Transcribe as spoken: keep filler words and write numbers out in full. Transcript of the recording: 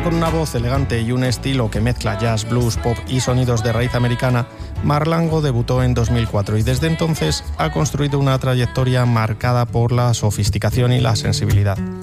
Con una voz elegante y un estilo que mezcla jazz, blues, pop y sonidos de raíz americana, Marlango debutó en dos mil cuatro y desde entonces ha construido una trayectoria marcada por la sofisticación y la sensibilidad.